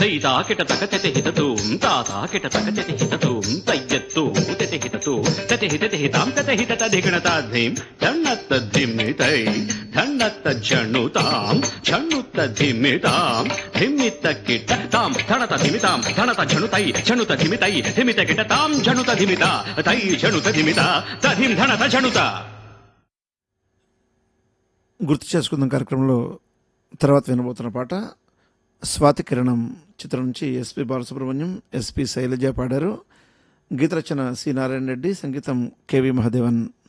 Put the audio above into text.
తైతా కిటతక తెతిహితతూం తాతా కిటతక తెతిహితతూం తయ్యత్తూ తెతిహితతూ తెతిహితతిహితాం తెతిహితతధిగణతాధిం ధన్నత్తధిమ్మితై ధన్నత్త జణుతాం ఝణుత్తధిమితాం ధిమ్మిత్త కిటతాం ధణతధిమితాం ధణత ఝణుతై ధిమిత కిటతాం ఝణుతధిమిత తై ఝణుతధిమిత తధిం ధణత ఝణుత. గుర్తు చేసుకుందాం కార్యక్రమంలో తర్వాత వినబోతున్న పాట స్వాతి కిరణం చిత్రం నుంచి ఎస్పి బాలసుబ్రహ్మణ్యం, ఎస్పి శైలజ పాడారు. గీత రచన సి నారాయణ రెడ్డి, సంగీతం కెవి మహాదేవన్.